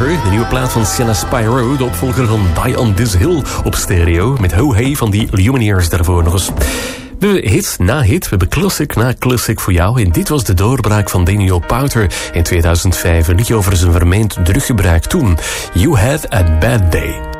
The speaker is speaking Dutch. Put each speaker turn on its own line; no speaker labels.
Forever, de nieuwe plaat van Sienna Spyro, de opvolger van Die on This Hill op stereo, met Ho Hey van die Lumineers daarvoor nog eens. We hebben hit na hit, we hebben classic na classic voor jou. En dit was de doorbraak van Daniel Powter in 2005. Een liedje over zijn vermeend druggebruik toen. You Had a Bad Day.